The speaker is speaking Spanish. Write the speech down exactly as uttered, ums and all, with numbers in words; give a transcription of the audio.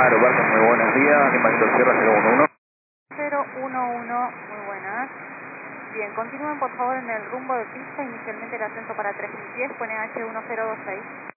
Aerobarco, muy buenos días. Lima Víctor Sierra cero uno uno. cero uno uno, muy buenas. Bien, continúen por favor en el rumbo de pista, inicialmente el ascenso para tres mil pies, pone H uno cero dos seis.